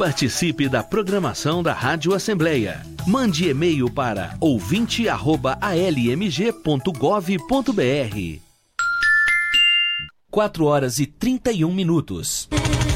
Participe da programação da Rádio Assembleia. Mande e-mail para ouvinte@almg.gov.br. 4 horas e 31 minutos.